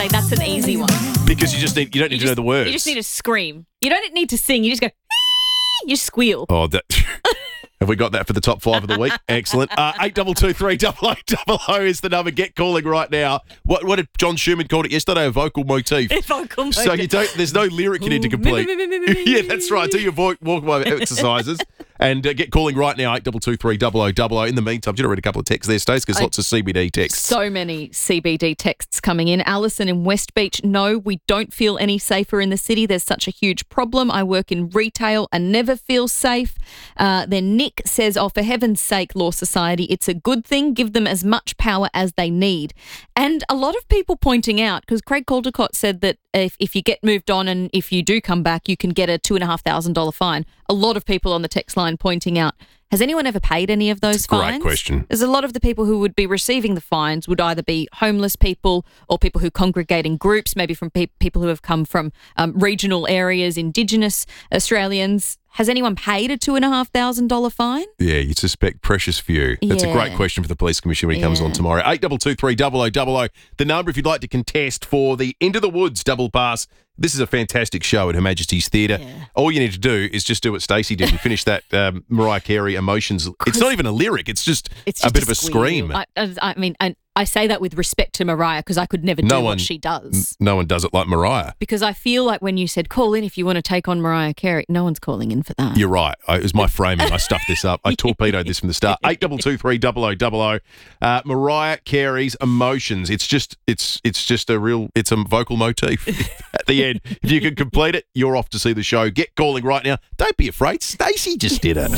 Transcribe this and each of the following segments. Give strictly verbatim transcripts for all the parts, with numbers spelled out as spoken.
say that's an easy one. Because you just need, you don't need You to know just- the words. You just need to scream. You don't need to sing. You just go, you squeal. Oh, that. Have we got that for the top five of the week? Excellent. Uh, eight double two three double oh double oh is the number. Get calling right now. What what did John Schumann call it yesterday? A vocal motif. Vocal motif. So you don't. There's no lyric you need to complete. Yeah, that's right. Do your vo- walk exercises and uh, get calling right now. Eight double two three double oh double oh. In the meantime, do you want to read a couple of texts there, Stace? Because lots of C B D texts. So many C B D texts coming in. Alison in West Beach. No, we don't feel any safer in the city. There's such a huge problem. I work in retail and never feel safe. Uh, then Nick says, oh, for heaven's sake, Law Society, it's a good thing. Give them as much power as they need. And a lot of people pointing out, because Craig Caldecott said that if, if you get moved on and if you do come back, you can get a two thousand five hundred dollars fine. A lot of people on the text line pointing out, has anyone ever paid any of those fines? Great question. There's a lot of the people who would be receiving the fines would either be homeless people or people who congregate in groups, maybe from pe- people who have come from um, regional areas, Indigenous Australians. Has anyone paid a two and a half thousand dollar fine? Yeah, you suspect precious few. That's Yeah. a great question for the police commission when he comes Yeah. on tomorrow. Eight double two three double oh double oh. The number if you'd like to contest for the Into the Woods double pass. This is a fantastic show at Her Majesty's Theatre. Yeah. All you need to do is just do what Stacey did and finish that um, Mariah Carey Emotions. It's not even a lyric. It's just, It's a just bit a of a squeal. scream. I, I, I mean, and I say that with respect to Mariah because I could never do No one- what she does. no one does it like Mariah. Because I feel like when you said call in if you want to take on Mariah Carey, no one's calling in for that. You're right. I, it was my framing. I stuffed this up. I torpedoed this from the start. Eight double two three double oh double oh. Uh, Mariah Carey's Emotions. It's just, it's, it's just a real, it's a vocal motif at the end. If you can complete it, you're off to see the show. Get calling right now. Don't be afraid. Stacey just did it.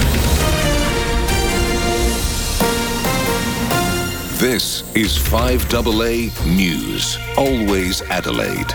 This is five A A News. Always Adelaide.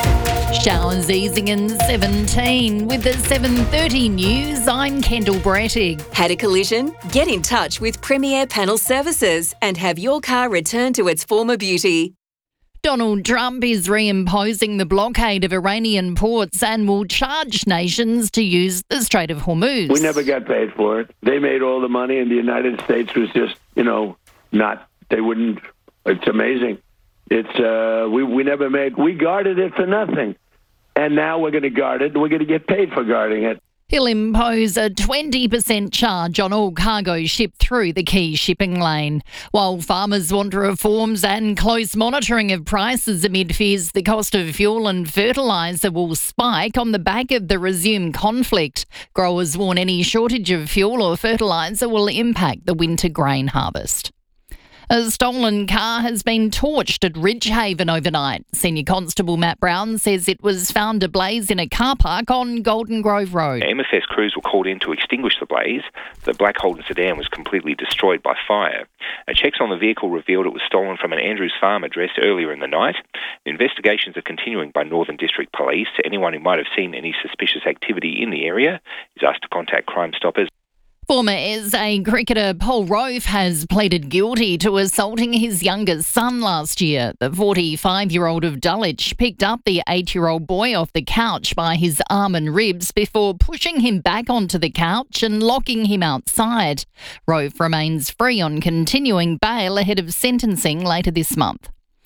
Showers easing in seventeen. With the seven thirty news, I'm Kendall Brettig. Had a collision? Get in touch with Premier Panel Services and have your car returned to its former beauty. Donald Trump is reimposing the blockade of Iranian ports and will charge nations to use the Strait of Hormuz. We never got paid for it. They made all the money, and the United States was just, you know, not. They wouldn't. It's amazing. It's uh, we we never made. We guarded it for nothing, and now we're going to guard it. We're going to get paid for guarding it. He'll impose a twenty percent charge on all cargo shipped through the key shipping lane. While farmers want reforms and close monitoring of prices amid fears the cost of fuel and fertiliser will spike on the back of the resumed conflict, growers warn any shortage of fuel or fertiliser will impact the winter grain harvest. A stolen car has been torched at Ridgehaven overnight. Senior Constable Matt Brown says it was found ablaze in a car park on Golden Grove Road. M F S crews were called in to extinguish the blaze. The black Holden sedan was completely destroyed by fire. Uh, checks on the vehicle revealed it was stolen from an Andrews Farm address earlier in the night. Investigations are continuing by Northern District Police. Anyone who might have seen any suspicious activity in the area is asked to contact Crime Stoppers. Former S A cricketer Paul Rofe has pleaded guilty to assaulting his youngest son last year. The forty-five-year-old of Dulwich picked up the eight-year-old boy off the couch by his arm and ribs before pushing him back onto the couch and locking him outside. Rofe remains free on continuing bail ahead of sentencing later this month.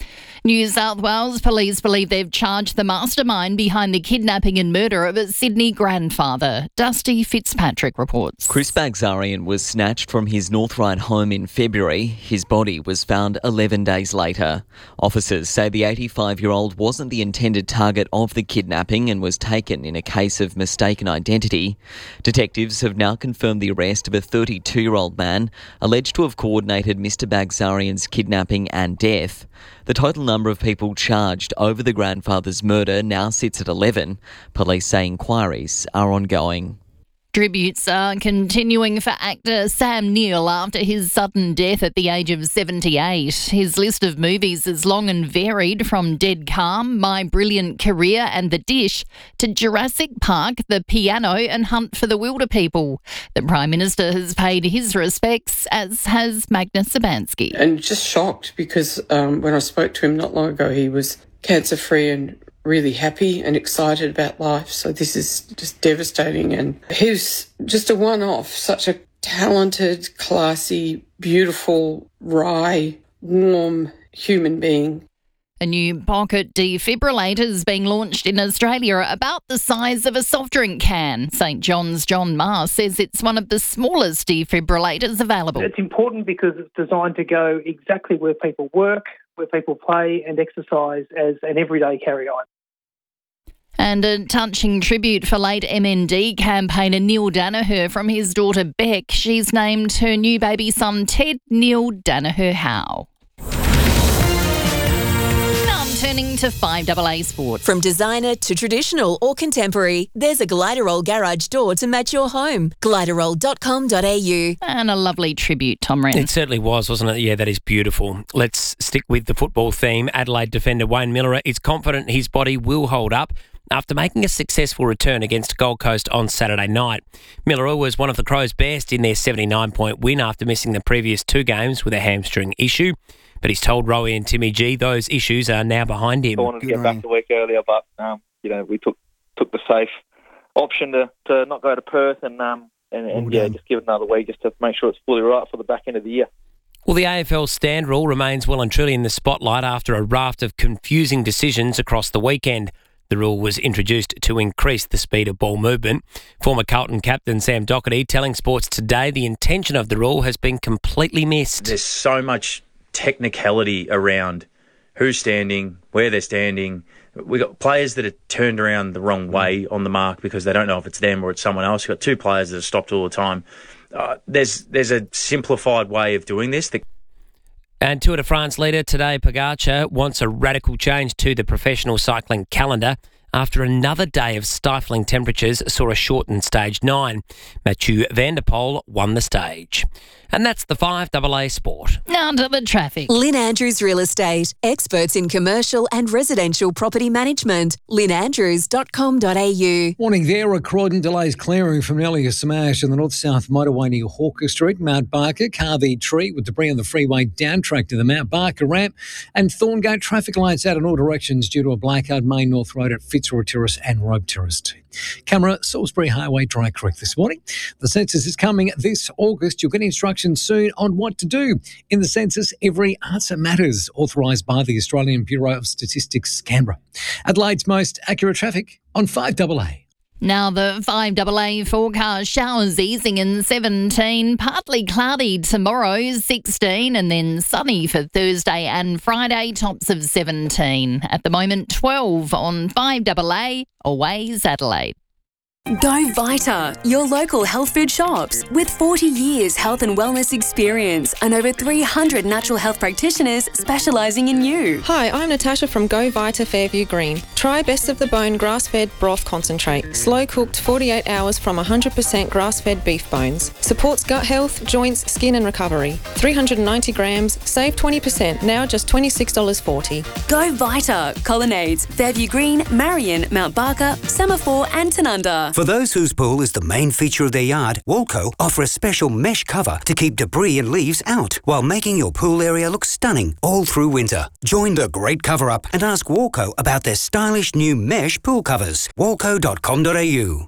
New South Wales police believe they've charged the mastermind behind the kidnapping and murder of a Sydney grandfather. Dusty Fitzpatrick reports. Chris Bagzarian was snatched from his North Ryde home in February. His body was found eleven days later. Officers say the eighty-five-year-old wasn't the intended target of the kidnapping and was taken in a case of mistaken identity. Detectives have now confirmed the arrest of a thirty-two-year-old man alleged to have coordinated Mister Bagzarian's kidnapping and death. The total number of people charged over the grandfather's murder now sits at eleven. Police say inquiries are ongoing. Tributes are continuing for actor Sam Neill after his sudden death at the age of seventy-eight. His list of movies is long and varied, from Dead Calm, My Brilliant Career and The Dish to Jurassic Park, The Piano and Hunt for the Wilderpeople. The Prime Minister has paid his respects, as has Magnus Sabansky. And just shocked because um, when I spoke to him not long ago, he was cancer-free and really happy and excited about life. So this is just devastating. And he was just a one-off, such a talented, classy, beautiful, wry, warm human being. A new pocket defibrillator is being launched in Australia about the size of a soft drink can. St John's John Marr says it's one of the smallest defibrillators available. It's important because it's designed to go exactly where people work, where people play and exercise as an everyday carry-on. And a touching tribute for late M N D campaigner Neil Danaher from his daughter Beck. She's named her new baby son Ted Neil Danaher Howe. Turning to five A A Sport. From designer to traditional or contemporary, there's a Gliderol garage door to match your home. gliderol dot com dot a u. And a lovely tribute, Tom Wren. It certainly was, wasn't it? Yeah, that is beautiful. Let's stick with the football theme. Adelaide defender Wayne Miller is confident his body will hold up after making a successful return against Gold Coast on Saturday night. Miller was one of the Crows' best in their seventy-nine point win after missing the previous two games with a hamstring issue. But he's told Rowie and Timmy G those issues are now behind him. I wanted to get back to work earlier, but um, you know we took took the safe option to, to not go to Perth and um and, and yeah, just give it another week just to make sure it's fully right for the back end of the year. Well, the A F L stand rule remains well and truly in the spotlight after a raft of confusing decisions across the weekend. The rule was introduced to increase the speed of ball movement. Former Carlton captain Sam Docherty telling Sports Today the intention of the rule has been completely missed. There's so much technicality around who's standing, where they're standing. We've got players that are turned around the wrong way on the mark because they don't know if it's them or it's someone else. You've got two players that are stopped all the time. Uh, there's there's a simplified way of doing this. That- and Tour de France leader Tadej Pogacar wants a radical change to the professional cycling calendar after another day of stifling temperatures saw a shortened stage nine. Mathieu van der Poel won the stage. And that's the five A A Sport. Now to the traffic. Lynn Andrews Real Estate, experts in commercial and residential property management. lynn andrews dot com dot a u. Morning there. A Croydon delays clearing from an earlier smash on the north-south motorway near Hawker Street, Mount Barker, Carvey Tree with debris on the freeway down track to the Mount Barker ramp, and Thorngate traffic lights out in all directions due to a blackout Main North Road at Fitzroy Terrace and Rope Terrace too. Camera, Salisbury Highway, Dry Creek this morning. The census is coming this August. You'll get instructions soon on what to do. In the census, every answer matters, authorised by the Australian Bureau of Statistics, Canberra. Adelaide's most accurate traffic on five A A. Now the five A A forecast, showers easing in seventeen, partly cloudy tomorrow, sixteen, and then sunny for Thursday and Friday, tops of seventeen. At the moment, twelve on five A A, Always Adelaide. Go Vita, your local health food shops. With forty years health and wellness experience and over three hundred natural health practitioners specialising in you. Hi, I'm Natasha from Go Vita Fairview Green. Try Best of the Bone grass-fed broth concentrate. Slow-cooked forty-eight hours from one hundred percent grass-fed beef bones. Supports gut health, joints, skin and recovery. three hundred ninety grams, save twenty percent, now just twenty-six dollars forty. Go Vita, Colonnades, Fairview Green, Marion, Mount Barker, Semaphore and Tanunda. For those whose pool is the main feature of their yard, Walco offer a special mesh cover to keep debris and leaves out while making your pool area look stunning all through winter. Join the great cover-up and ask Walco about their stylish new mesh pool covers. walco dot com dot a u.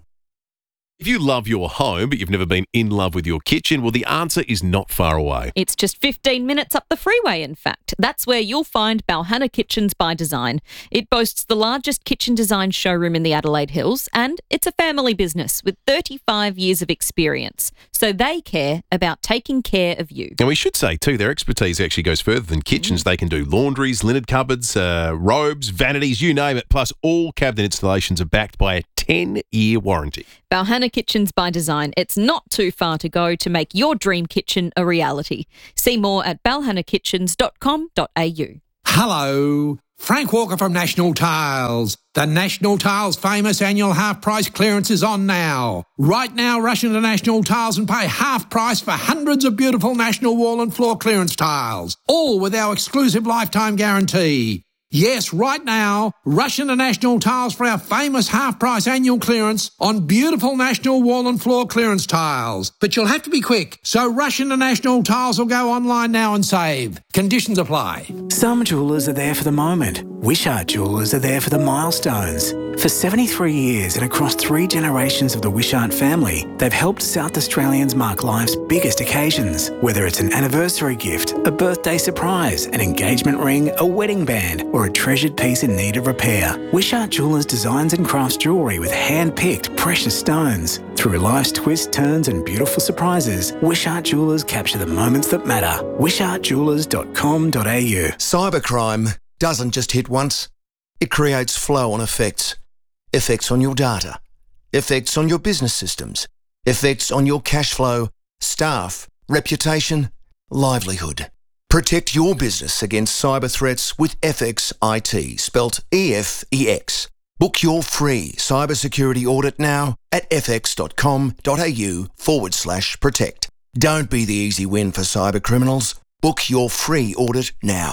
If you love your home but you've never been in love with your kitchen, well, the answer is not far away. It's just fifteen minutes up the freeway, in fact. That's where you'll find Balhanna Kitchens by Design. It boasts the largest kitchen design showroom in the Adelaide Hills, and it's a family business with thirty-five years of experience. So they care about taking care of you. And we should say, too, their expertise actually goes further than kitchens. Mm. They can do laundries, linen cupboards, uh, robes, vanities, you name it. Plus, all cabinet installations are backed by a ten-year warranty. Balhanna Kitchens by Design. It's not too far to go to make your dream kitchen a reality. See more at balhanna kitchens dot com dot a u. Hello, Frank Walker from National Tiles. The National Tiles famous annual half price clearance is on now. Right now, rush into National Tiles and pay half price for hundreds of beautiful National wall and floor clearance tiles, all with our exclusive lifetime guarantee. Yes, right now, rush into National Tiles for our famous half-price annual clearance on beautiful National wall and floor clearance tiles. But you'll have to be quick, so rush into National Tiles or go online now and save. Conditions apply. Some jewellers are there for the moment. Wishart Jewellers are there for the milestones. For seventy-three years and across three generations of the Wishart family, they've helped South Australians mark life's biggest occasions. Whether it's an anniversary gift, a birthday surprise, an engagement ring, a wedding band, or a treasured piece in need of repair, Wishart Jewellers designs and crafts jewellery with hand-picked precious stones. Through life's twists, turns and beautiful surprises, Wishart Jewellers capture the moments that matter. wishart jewellers dot com dot a u. Cybercrime doesn't just hit once. It creates flow-on effects. Effects on your data, effects on your business systems, effects on your cash flow, staff, reputation, livelihood. Protect your business against cyber threats with F X I T, spelt E F E X. Book your free cybersecurity audit now at fx.com.au forward slash protect. Don't be the easy win for cyber criminals. Book your free audit now.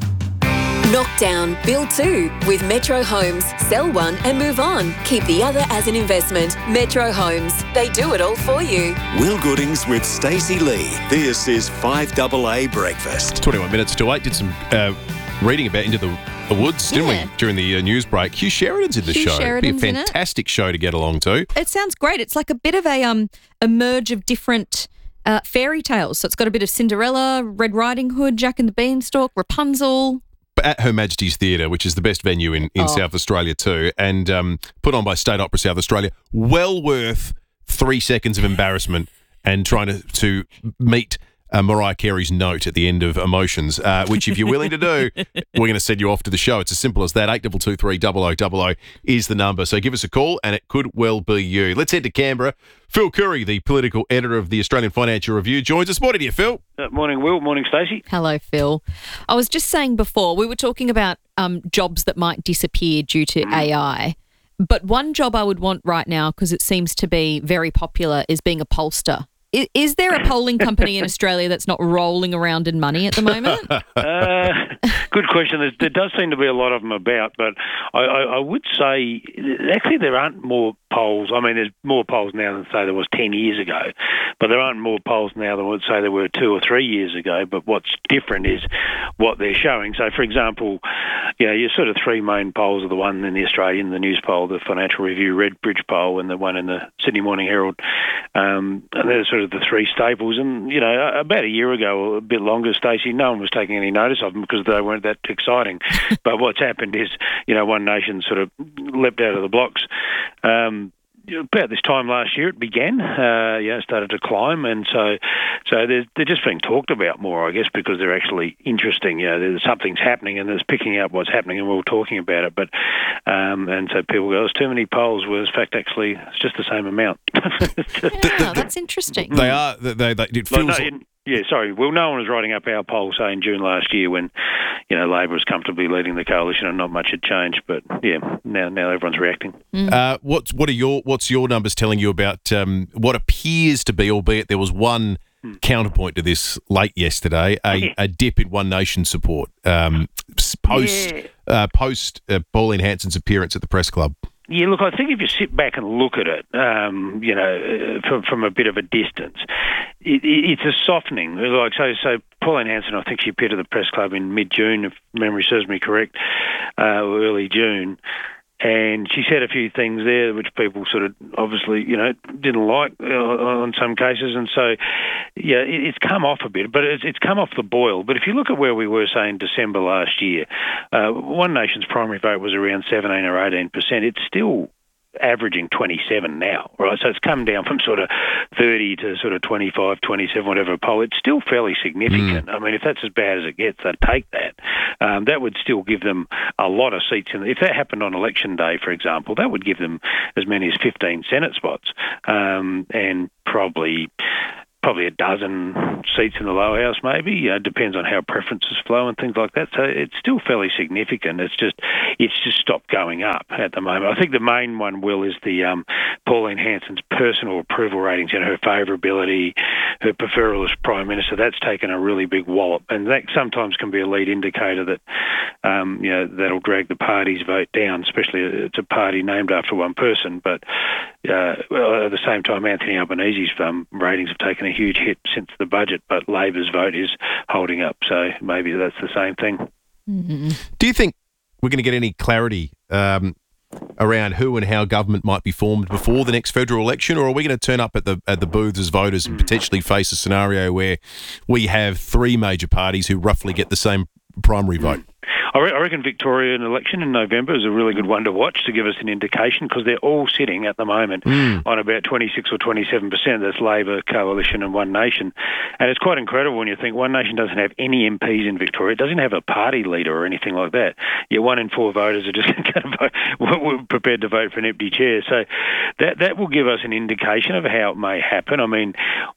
Knock down, build two with Metro Homes. Sell one and move on. Keep the other as an investment. Metro Homes. They do it all for you. Will Goodings with Stacey Lee. This is five double A Breakfast. twenty-one minutes to eight. Did some uh, reading about Into the, the Woods, didn't Yeah. we, during the uh, news break? Hugh Sheridan's in the Hugh show. Sheridan's It'd be a in it. fantastic show to get along to. It sounds great. It's like a bit of a um a merge of different uh, fairy tales. So it's got a bit of Cinderella, Red Riding Hood, Jack and the Beanstalk, Rapunzel. At Her Majesty's Theatre, which is the best venue in, in Oh. South Australia too, and um, put on by State Opera South Australia. Well worth three seconds of embarrassment and trying to, to meet uh, Mariah Carey's note at the end of Emotions, uh, which if you're willing to do, we're going to send you off to the show. It's as simple as that. eight two two three double oh double oh is the number. So give us a call and it could well be you. Let's head to Canberra. Phil Curry, the political editor of the Australian Financial Review, joins us. Morning to you, Phil. Uh, morning, Will. Morning, Stacey. Hello, Phil. I was just saying before, we were talking about um, jobs that might disappear due to A I. But one job I would want right now, because it seems to be very popular, is being a pollster. Is, is there a polling company in Australia that's not rolling around in money at the moment? Uh, good question. There, there does seem to be a lot of them about, but I, I, I would say actually there aren't more polls. I mean, there's more polls now than, say, there was ten years ago, but there aren't more polls now than, would say, there were two or three years ago. But what's different is what they're showing. So, for example, you know, your sort of three main polls are the one in the Australian, the News poll, the Financial Review Redbridge poll, and the one in the Sydney Morning Herald. Um, and they're sort of the three staples. And, you know, about a year ago, or a bit longer, Stacey, no one was taking any notice of them because they weren't that exciting. But what's happened is, you know, One Nation sort of leapt out of the blocks. Um, about this time last year, it began, uh, yeah, started to climb, and so, so they're, they're just being talked about more, I guess, because they're actually interesting. You know, there's something's happening, and there's picking up what's happening, and we're all talking about it. But, um, and so people go, "There's too many polls." Whereas, in fact, actually, it's just the same amount. Yeah, that's interesting. They are. They, they, they, it feels Like, no, in- yeah, sorry. Well, no one was writing up our poll, say, in June last year when, you know, Labor was comfortably leading the coalition and not much had changed. But, yeah, now now everyone's reacting. Uh, what's what are your what's your numbers telling you about um, what appears to be, albeit there was one counterpoint to this late yesterday, a, a dip in One Nation support um, s- post Yeah. uh, post uh, Pauline Hanson's appearance at the press club. Yeah, look, I think if you sit back and look at it, um, you know, uh, from, from a bit of a distance, it, it, it's a softening. Like, so, so Pauline Hanson, I think she appeared at the press club in mid-June, if memory serves me correct, uh, or early June. And she said a few things there which people sort of obviously, you know, didn't like uh, on some cases. And so, yeah, it, it's come off a bit, but it's, it's come off the boil. But if you look at where we were, say, in December last year, uh, One Nation's primary vote was around seventeen or eighteen percent. It's still averaging twenty-seven now, right? So it's come down from sort of thirty to sort of twenty-five, twenty-seven, whatever poll. It's still fairly significant. Mm. I mean, if that's as bad as it gets, they'd take that. Um, that would still give them a lot of seats. In, if that happened on election day, for example, that would give them as many as fifteen Senate spots um, and probably... probably a dozen seats in the lower house, maybe. You know, it depends on how preferences flow and things like that. So it's still fairly significant. It's just it's just stopped going up at the moment. I think the main one, Will, is the um, Pauline Hanson's personal approval ratings, you know, her favourability, her preferral as Prime Minister. That's taken a really big wallop, and that sometimes can be a lead indicator that, um, you know, that'll drag the party's vote down, especially it's a party named after one person. But uh, well, at the same time, Anthony Albanese's um, ratings have taken a huge hit since the budget, but Labor's vote is holding up, so maybe that's the same thing. Mm-hmm. Do you think we're going to get any clarity um, around who and how government might be formed before the next federal election, or are we going to turn up at the at the booths as voters and potentially face a scenario where we have three major parties who roughly get the same primary vote? I, re- I reckon Victorian election in November is a really good one to watch to give us an indication, because they're all sitting at the moment mm. on about twenty-six or twenty-seven percent. That's Labor, Coalition and One Nation. And it's quite incredible when you think One Nation doesn't have any M Ps in Victoria. It doesn't have a party leader or anything like that. Yet one in four voters are just going to vote, we're prepared to vote for an empty chair. So that that will give us an indication of how it may happen. I mean,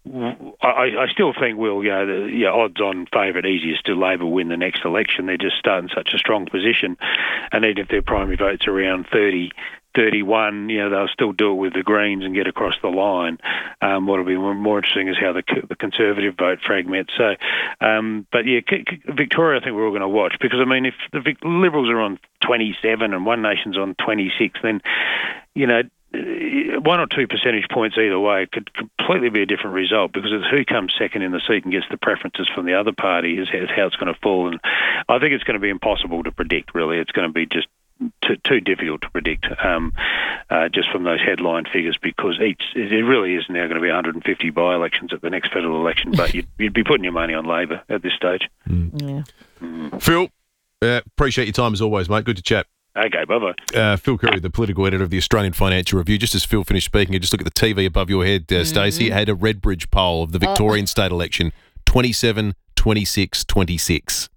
I, I still think we'll, you know, the yeah, odds-on favourite easiest to Labor win the next election. They're just starting such a strong position, and even if their primary vote's around thirty, thirty-one, you know, they'll still do it with the Greens and get across the line. Um, what'll be more, more interesting is how the, the Conservative vote fragments. So, um, but yeah, C- C- Victoria, I think we're all going to watch, because I mean, if the Vic- Liberals are on twenty-seven and One Nation's on twenty-six, then, you know, one or two percentage points either way could completely be a different result, because it's who comes second in the seat and gets the preferences from the other party is, is how it's going to fall. And I think it's going to be impossible to predict, really. It's going to be just too, too difficult to predict um, uh, just from those headline figures, because each it really is now going to be one hundred fifty by-elections at the next federal election, but you'd, you'd be putting your money on Labor at this stage. Mm. Yeah. Mm. Phil, uh, appreciate your time as always, mate. Good to chat. Okay, bye-bye. Uh, Phil Curry, the political editor of the Australian Financial Review. Just as Phil finished speaking, you just look at the T V above your head, uh, mm-hmm. Stacey. It had a Redbridge poll of the Victorian oh. state election, twenty-seven, twenty-six, twenty-six.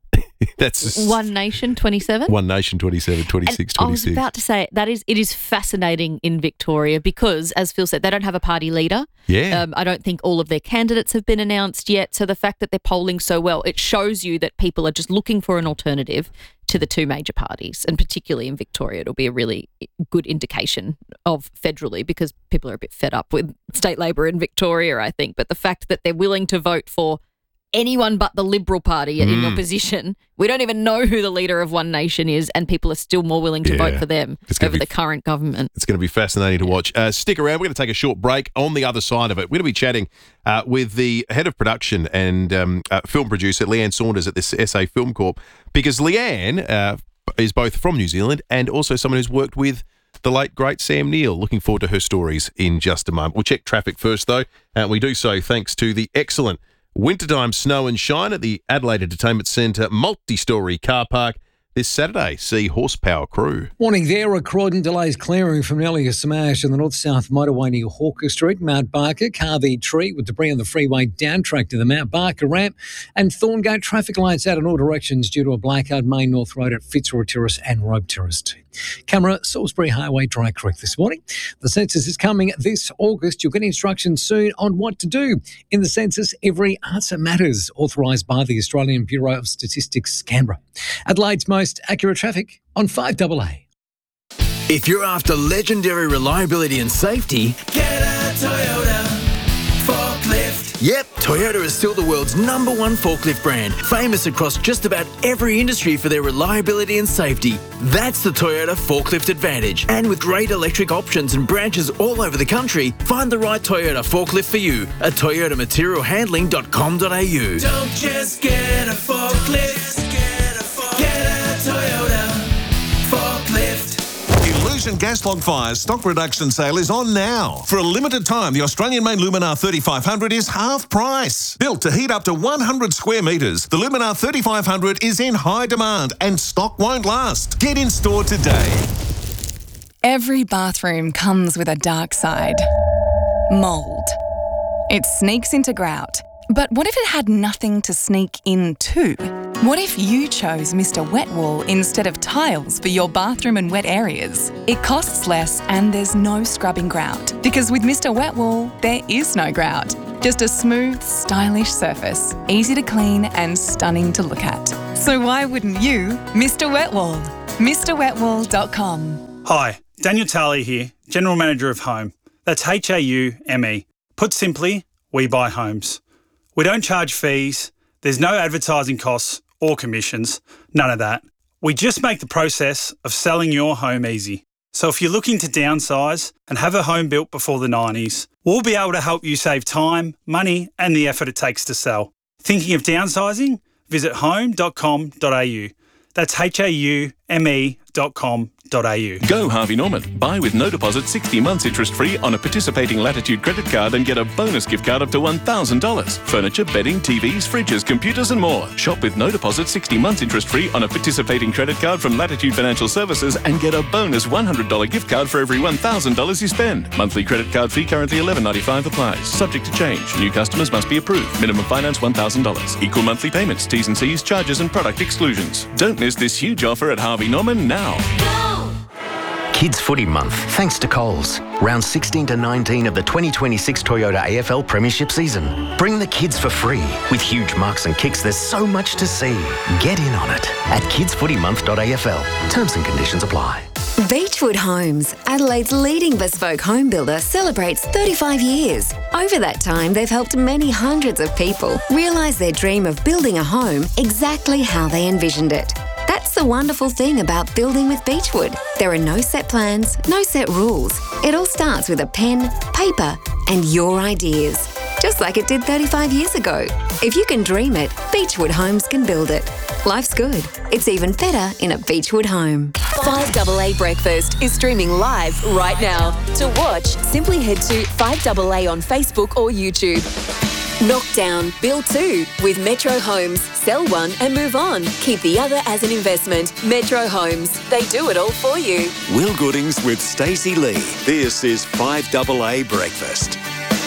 That's One Nation, twenty-seven? One Nation, twenty-seven, twenty-six, and twenty-six. I was about to say, that is, it is fascinating in Victoria because, as Phil said, they don't have a party leader. Yeah. Um, I don't think all of their candidates have been announced yet. So the fact that they're polling so well, it shows you that people are just looking for an alternative to the two major parties. And particularly in Victoria, it'll be a really good indication of federally, because people are a bit fed up with state Labor in Victoria, I think. But the fact that they're willing to vote for anyone but the Liberal Party mm. in opposition. We don't even know who the leader of One Nation is, and people are still more willing to yeah. vote for them over be, the current government. It's going to be fascinating to watch. Uh, stick around. We're going to take a short break. On the other side of it, we're going to be chatting uh, with the head of production and um, uh, film producer, Leanne Saunders, at this S A Film Corp, because Leanne uh, is both from New Zealand and also someone who's worked with the late, great Sam Neill. Looking forward to her stories in just a moment. We'll check traffic first, though. And we do so thanks to the excellent Wintertime Snow and Shine at the Adelaide Entertainment Centre multi-storey car park this Saturday. See Horsepower Crew. Warning there, a Croydon delays clearing from Nellie Smash in the north-south motorway near Hawker Street, Mount Barker, Carvey Tree with debris on the freeway down track to the Mount Barker ramp, and Thorngate traffic lights out in all directions due to a blackout Main North Road at Fitzroy Terrace and Rope Terrace too. Camera, Salisbury Highway, Dry Creek this morning. The census is coming this August. You'll get instructions soon on what to do. In the census, every answer matters, authorised by the Australian Bureau of Statistics, Canberra. Adelaide's most accurate traffic on five A A. If you're after legendary reliability and safety, get a Toyota forklift. Yep, Toyota is still the world's number one forklift brand, famous across just about every industry for their reliability and safety. That's the Toyota Forklift Advantage. And with great electric options and branches all over the country, find the right Toyota forklift for you at toyota material handling dot com dot a u. Don't just get a forklift, get a, forklift. Get a Toyota forklift. Illusion Gas Log Fire's stock reduction sale is on now. For a limited time, the Australian-made Luminar thirty-five hundred is half price. Built to heat up to one hundred square metres, the Luminar thirty-five hundred is in high demand and stock won't last. Get in store today. Every bathroom comes with a dark side. Mould. It sneaks into grout. But what if it had nothing to sneak into? What if you chose Mister Wet Wool instead of tiles for your bathroom and wet areas? It costs less and there's no scrubbing grout. Because with Mister Wet Wool, there is no grout. Just a smooth, stylish surface, easy to clean and stunning to look at. So why wouldn't you, Mister Wet Wool? Mr wet wool dot com. Hi, Daniel Talley here, General Manager of Home. That's H A U M E. Put simply, we buy homes. We don't charge fees, there's no advertising costs or commissions, none of that. We just make the process of selling your home easy. So if you're looking to downsize and have a home built before the nineties, we'll be able to help you save time, money and the effort it takes to sell. Thinking of downsizing? Visit home dot com dot a u. That's H A U m e dot com dot a u. Go Harvey Norman. Buy with no deposit sixty months interest-free on a participating Latitude credit card and get a bonus gift card up to one thousand dollars. Furniture, bedding, T Vs, fridges, computers and more. Shop with no deposit sixty months interest-free on a participating credit card from Latitude Financial Services and get a bonus one hundred dollars gift card for every one thousand dollars you spend. Monthly credit card fee currently eleven ninety-five applies. Subject to change. New customers must be approved. Minimum finance one thousand dollars. Equal monthly payments. T's and C's, charges and product exclusions. Don't miss this huge offer at Harvey Norman now. Kids Footy Month, thanks to Coles. Round sixteen to nineteen of the twenty twenty-six Toyota A F L Premiership season. Bring the kids for free. With huge marks and kicks, there's so much to see. Get in on it at kids footy month dot a f l. Terms and conditions apply. Beechwood Homes, Adelaide's leading bespoke home builder, celebrates thirty-five years. Over that time, they've helped many hundreds of people realise their dream of building a home exactly how they envisioned it. That's the wonderful thing about building with Beechwood. There are no set plans, no set rules. It all starts with a pen, paper, and your ideas. Just like it did thirty-five years ago. If you can dream it, Beechwood Homes can build it. Life's good. It's even better in a Beechwood home. five A A Breakfast is streaming live right now. To watch, simply head to five A A on Facebook or YouTube. Knock down, build two with Metro Homes. Sell one and move on. Keep the other as an investment. Metro Homes. They do it all for you. Will Goodings with Stacey Lee. This is five A A Breakfast.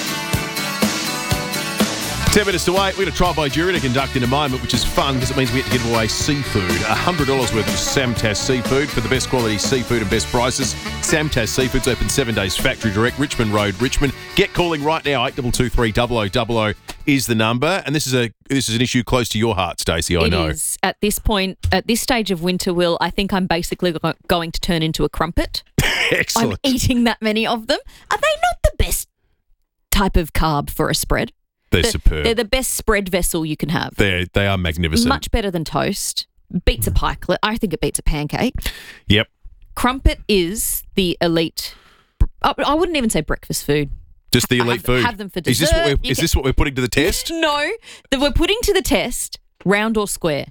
Ten minutes to wait. We're going to try by jury to conduct in a moment, which is fun because it means we get to give away seafood. one hundred dollars worth of Samtas Seafood for the best quality seafood and best prices. Samtas Seafood's open seven days factory direct, Richmond Road, Richmond. Get calling right now. eight two two three, double oh double oh is the number. And this is a this is an issue close to your heart, Stacey, I It know. is. At this point, at this stage of winter, Will, I think I'm basically go- going to turn into a crumpet. Excellent. I'm eating that many of them. Are they not the best type of carb for a spread? They're superb. They're the best spread vessel you can have. They're, they are magnificent. Much better than toast. Beats a pikelet. I think it beats a pancake. Yep. Crumpet is the elite. I I wouldn't even say breakfast food. Just the elite have, food. Have them for Is dessert. this what we're, You is can- this what we're putting to the test? No, that we're putting to the test. Round or square?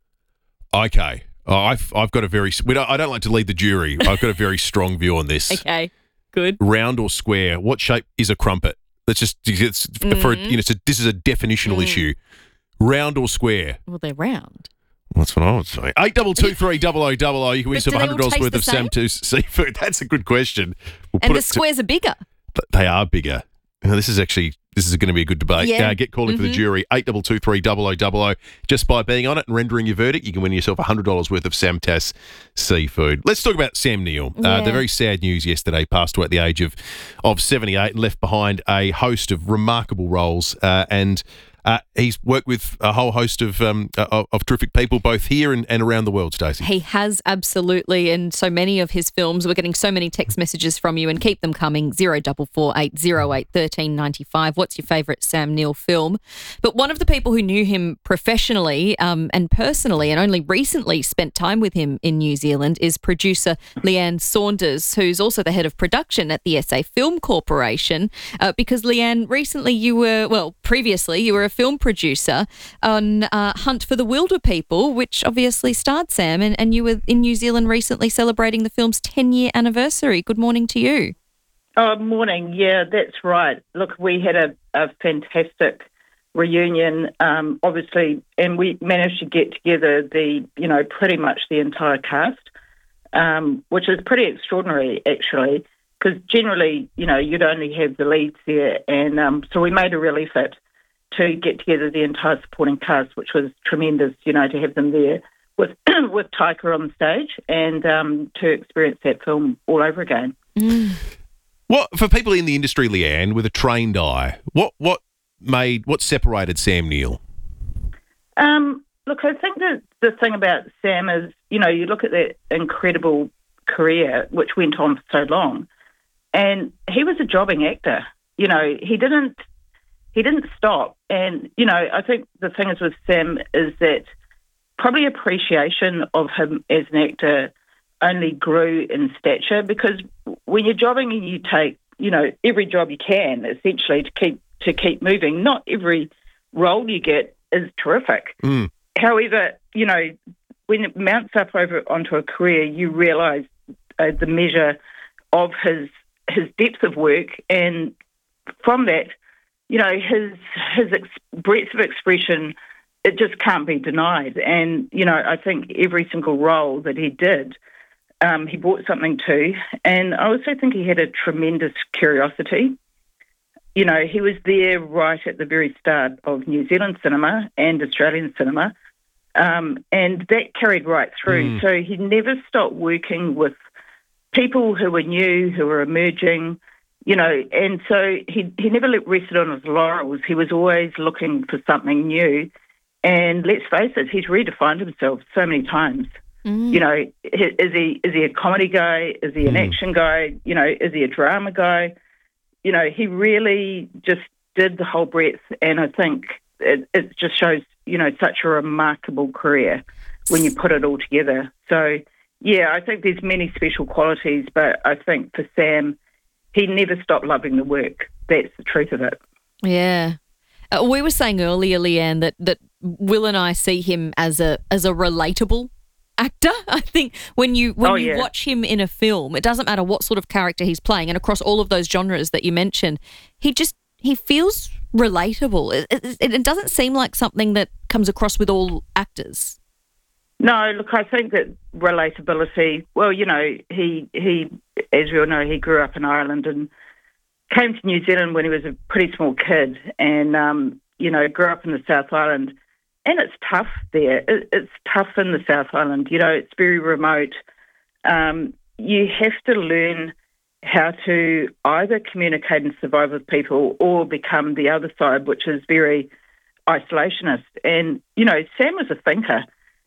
Okay. Oh, I've I've got a very we don't, I don't like to lead the jury. I've got a very strong view on this. Okay, good. Round or square? What shape is a crumpet? Let's just it's for Mm. you know. It's a, this is a definitional Mm. issue. Round or square? Well, they're round. That's what I would say. Eight double two three double o double o. You can win But some do they all hundred dollars taste worth the of same? Samtus seafood. That's a good question. We'll And put the it to- squares are bigger. they are bigger. Now, this is actually this is going to be a good debate. Yeah. Uh, get calling for the Mhm. jury. Eight double two three double o double o. Just by being on it and rendering your verdict, you can win yourself a hundred dollars worth of Samtas seafood. Let's talk about Sam Neill. Uh, Yeah. the very sad news yesterday. Passed away at the age of of seventy eight and left behind a host of remarkable roles. Uh, and uh, he's worked with a whole host of um, of, of terrific people, both here and, and around the world. Stacey. He has, absolutely, and so many of his films. We're getting so many text messages from you, and keep them coming. Zero double four eight zero eight thirteen ninety five. What's your favourite Sam Neill film? But one of the people who knew him professionally um, and personally, and only recently spent time with him in New Zealand, is producer Leanne Saunders, who's also the head of production at the S A Film Corporation. Uh, because Leanne, recently you were, well, previously you were a film producer on uh, Hunt for the Wilder People, which obviously starred Sam, and, and you were in New Zealand recently celebrating the film's ten-year anniversary. Good morning to you. Oh, morning. Yeah, that's right. Look, we had a, a fantastic reunion, um, obviously, and we managed to get together the, you know, pretty much the entire cast, um, which is pretty extraordinary, actually, because generally, you know, you'd only have the leads there. And um, so we made a real effort to get together the entire supporting cast, which was tremendous, you know, to have them there with with Taika on stage and um, to experience that film all over again. What for people in the industry, Leanne, with a trained eye? What what made what separated Sam Neill? Um, look, I think that the thing about Sam is, you know, you look at that incredible career which went on for so long, and he was a jobbing actor. You know, he didn't he didn't stop. And you know, I think the thing is with Sam is that probably appreciation of him as an actor only grew in stature, because when you're jobbing and you take, you know, every job you can essentially to keep to keep moving. Not every role you get is terrific. Mm. However, you know, when it mounts up over onto a career, you realise uh, the measure of his his depth of work, and from that, you know, his his ex- breadth of expression, it just can't be denied. And you know, I think every single role that he did, um, he brought something to. And I also think he had a tremendous curiosity. You know, he was there right at the very start of New Zealand cinema and Australian cinema, um, and that carried right through. Mm. So he never stopped working with people who were new, who were emerging, you know, and so he he never rested on his laurels. He was always looking for something new. And let's face it, he's redefined himself so many times. Mm. You know, is he is he a comedy guy? Is he an mm. action guy? You know, is he a drama guy? You know, he really just did the whole breadth, and I think it, it just shows, you know, such a remarkable career when you put it all together. So, yeah, I think there's many special qualities, but I think for Sam, he never stopped loving the work. That's the truth of it. Yeah. Uh, we were saying earlier, Leanne, that, that Will and I see him as a as a relatable actor. I think when you when oh, you yeah. watch him in a film, it doesn't matter what sort of character he's playing, and across all of those genres that you mentioned, he just he feels relatable. It, it, it doesn't seem like something that comes across with all actors. No, look, I think that relatability. Well, you know, he he, as we all know, he grew up in Ireland and came to New Zealand when he was a pretty small kid, and um, you know, grew up in the South Island. And it's tough there. It, it's tough in the South Island. You know, it's very remote. Um, you have to learn how to either communicate and survive with people or become the other side, which is very isolationist. And, you know, Sam was a thinker.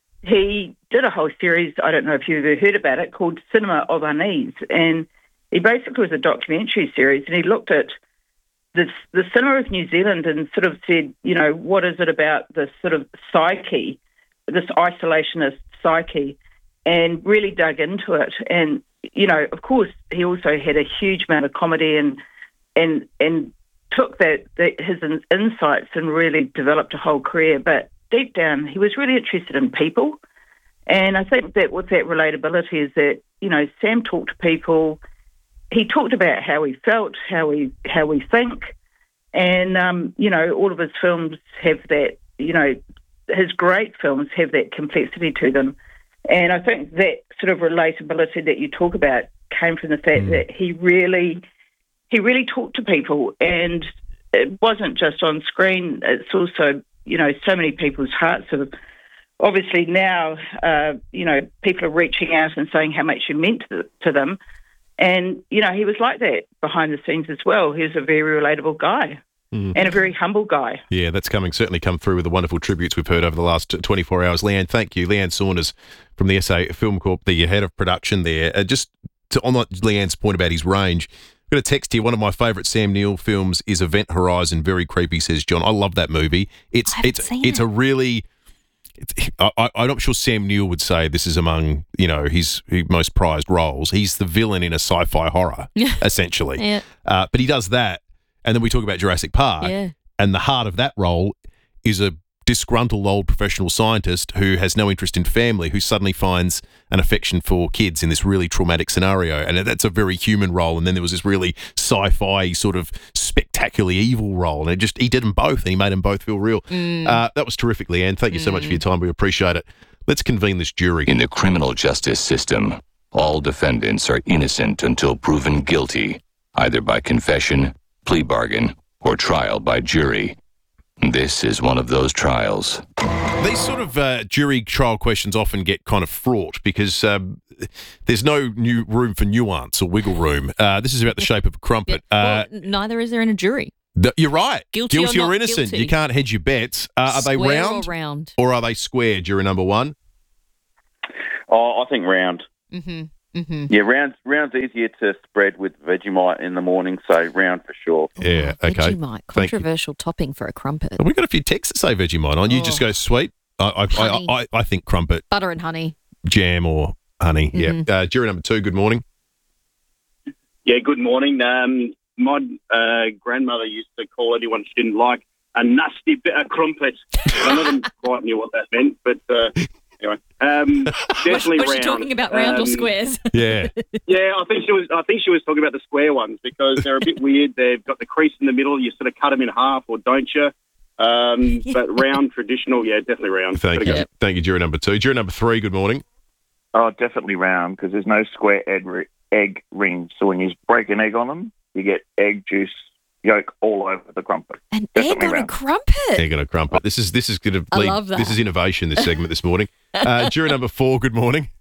He did a whole series, I don't know if you've ever heard about it, called Cinema of Unease. And he basically was a documentary series, and he looked at This, the cinema of New Zealand and sort of said, you know, what is it about this sort of psyche, this isolationist psyche, and really dug into it. And, you know, of course, he also had a huge amount of comedy and and and took that, that his insights and really developed a whole career. But deep down, he was really interested in people. And I think that with that relatability is that, you know, Sam talked to people. He talked about how he felt, how we how we think, and um, you know, all of his films have that. You know, his great films have that complexity to them, and I think that sort of relatability that you talk about came from the fact mm. that he really he really talked to people, and it wasn't just on screen. It's also, you know, so many people's hearts have. Obviously now, uh, you know, people are reaching out and saying how much you meant to, to them. And, you know, he was like that behind the scenes as well. He was a very relatable guy mm. and a very humble guy. Yeah, that's coming certainly come through with the wonderful tributes we've heard over the last twenty-four hours. Leanne, thank you. Leanne Saunders from the S A Film Corp, the head of production there. Uh, just to, on Leanne's point about his range, I've got a text here. One of my favourite Sam Neill films is Event Horizon. Very creepy, says John. I love that movie. It's it's it's it. a really... It's, I, I'm not sure Sam Neill would say this is among, you know, his, his most prized roles. He's the villain in a sci-fi horror, essentially. Yeah. Uh, but he does that, and then we talk about Jurassic Park, yeah. and the heart of that role is a disgruntled old professional scientist who has no interest in family, who suddenly finds an affection for kids in this really traumatic scenario. And that's a very human role. And then there was this really sci-fi sort of spectacularly evil role. And it just, he did them both, and he made them both feel real. Mm. Uh, that was terrific, Leanne. Thank you so mm. much for your time. We appreciate it. Let's convene this jury. In the criminal justice system, all defendants are innocent until proven guilty, either by confession, plea bargain, or trial by jury. This is one of those trials. These sort of uh, jury trial questions often get kind of fraught because um, there's no new room for nuance or wiggle room. Uh, this is about the shape of a crumpet. Yeah, uh, well, neither is there in a jury. th- you're right. Guilty, guilty or, or not innocent. guilty. You can't hedge your bets. Uh, are Square they round or round? Or are they square, jury number one? Oh, I think round. Mm-hmm. Mm-hmm. Yeah, round's, round's easier to spread with Vegemite in the morning, so round for sure. Yeah, okay. Vegemite, controversial topping for a crumpet. Well, we've got a few texts that say Vegemite on. You Oh. just go sweet. I, I, I, I, I think crumpet, Butter and honey. jam or honey. Mhm. Yeah. Uh, jury number two, good morning. Yeah, good morning. Um, my uh, grandmother used to call anyone she didn't like a nasty bit of crumpet. I never quite knew what that meant, but uh, Anyway, um, definitely Was round. she talking about round or Um, squares? Yeah. Yeah, I think she was. I think she was talking about the square ones because they're a bit weird. They've got the crease in the middle. You sort of cut them in half, or don't you? Um, but round, traditional, yeah, definitely round. Thank Gotta you. go. Thank you, juror number two. Juror number three, good morning. Oh, definitely round because there's no square egg, ri- egg rings. So when you break an egg on them, you get egg juice yolk all over the crumpet. An Definitely egg on a round. crumpet? Egg on a crumpet. This is this is going to I lead. love that. This is innovation. This segment this morning. Uh, juror number four, good morning.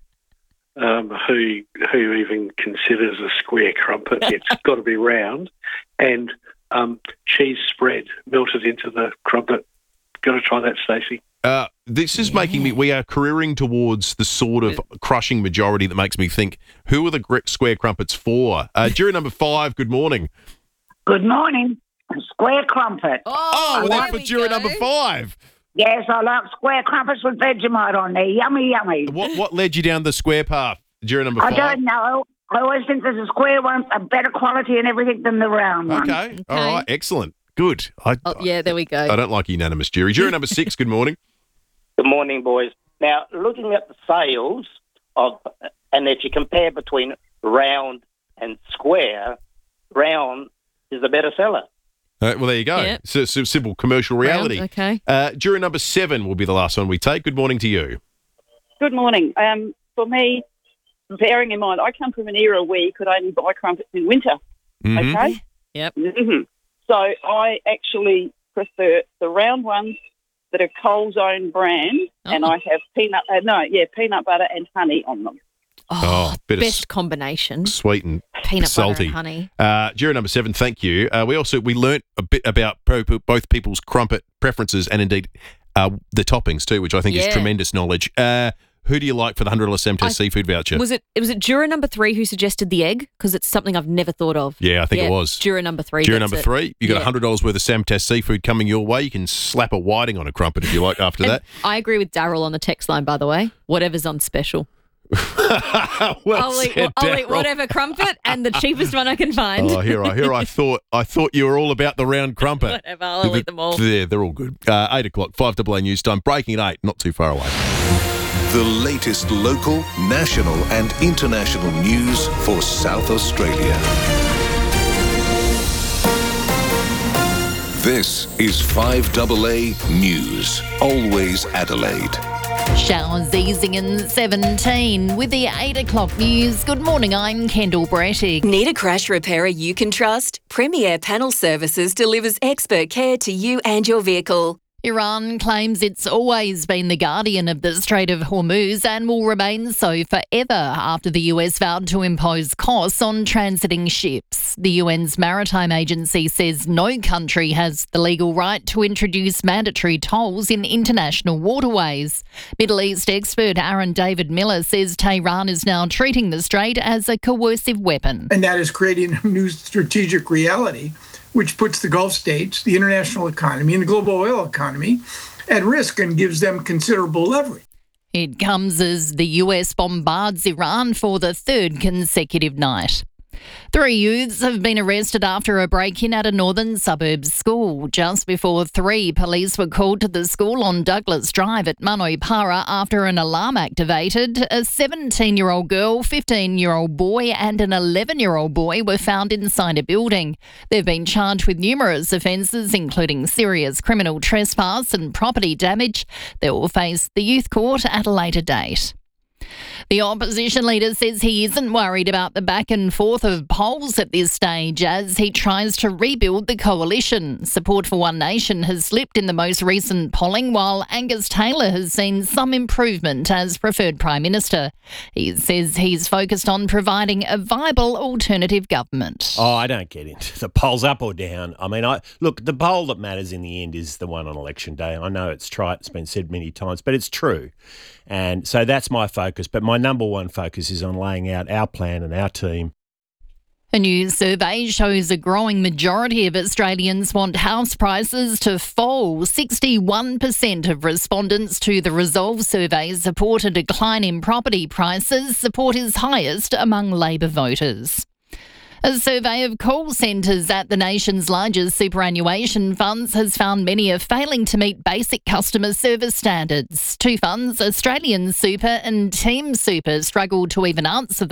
Um, who who even considers a square crumpet? It's got to be round, and um, cheese spread melted into the crumpet. Got to try that, Stacey. Uh, this is making me. We are careering towards the sort of crushing majority that makes me think: who are the gr- square crumpets for? Uh, juror number five, good morning. Good morning. Square crumpet. Oh, well, that's for juror number five. Yes, I like square crumpets with Vegemite on there. Yummy, yummy. What what led you down the square path, juror number I five? don't know. I always think there's a square one, a better quality and everything than the round one. Okay. All right. Excellent. Good. I, Oh, yeah, there we go. I don't like unanimous jury. Juror number six, good morning. Good morning, boys. Now, looking at the sales of, and if you compare between round and square, round is the better seller. Uh, well, there you go. Yep. So, so simple commercial reality. Round, okay. Uh, juror number seven will be the last one we take. Good morning to you. Good morning. Um, for me, bearing in mind, I come from an era where you could only buy crumpets in winter. Mhm. Okay? Yep. hmm So I actually prefer the round ones that are Coles own brand, and I have peanut, uh, no, yeah, peanut butter and honey on them. Oh, bit of Best combination. sweet and Peanut butter and salty. honey. Uh, juror number seven, thank you. Uh, we also we learnt a bit about pro- both people's crumpet preferences and indeed uh, the toppings too, which I think Yeah. is tremendous knowledge. Uh, who do you like for the one hundred dollars Sam Test I- seafood voucher? Was it was it juror number three who suggested the egg? Because it's something I've never thought of. Yeah, I think it was. Juror number three. Juror gets number it. three, you got Yeah. one hundred dollars worth of Sam Test seafood coming your way. You can slap a whiting on a crumpet if you like after And that. I agree with Daryl on the text line, by the way. Whatever's on special. well I'll, eat, said, I'll eat Daryl. whatever crumpet and the cheapest one I can find. Oh, here I here I thought I thought you were all about the round crumpet. Whatever, I'll eat them all. Yeah, they're all good. Uh, eight o'clock, five double A news time. Breaking at eight, not too far away. The latest local, national, and international news for South Australia. This is five double A News. Always Adelaide. Showers easing in seventeen with the eight o'clock news. Good morning, I'm Kendall Brettig. Need a crash repairer you can trust? Premier Panel Services delivers expert care to you and your vehicle. Iran claims it's always been the guardian of the Strait of Hormuz and will remain so forever after the U S vowed to impose costs on transiting ships. The U N's Maritime Agency says no country has the legal right to introduce mandatory tolls in international waterways. Middle East expert Aaron David Miller says Tehran is now treating the strait as a coercive weapon. And that is creating a new strategic reality, which puts the Gulf states, the international economy, and the global oil economy at risk and gives them considerable leverage. It comes as the U S bombards Iran for the third consecutive night. Three youths have been arrested after a break-in at a northern suburbs school. Just before three, police were called to the school on Douglas Drive at Manopara after an alarm activated. A seventeen-year-old girl, fifteen-year-old boy and an eleven-year-old boy were found inside a building. They've been charged with numerous offences, including serious criminal trespass and property damage. They will face the youth court at a later date. The opposition leader says he isn't worried about the back and forth of polls at this stage as he tries to rebuild the coalition. Support for One Nation has slipped in the most recent polling, while Angus Taylor has seen some improvement as preferred Prime Minister. He says he's focused on providing a viable alternative government. Oh, I don't get into the polls up or down. I mean, I look, the poll that matters in the end is the one on election day. I know it's trite, it's been said many times, but it's true. And so that's my focus. But my number one focus is on laying out our plan and our team. A new survey shows a growing majority of Australians want house prices to fall. sixty-one percent of respondents to the Resolve survey support a decline in property prices. Support is highest among Labor voters. A survey of call centres at the nation's largest superannuation funds has found many are failing to meet basic customer service standards. Two funds, Australian Super and Team Super, struggled to even answer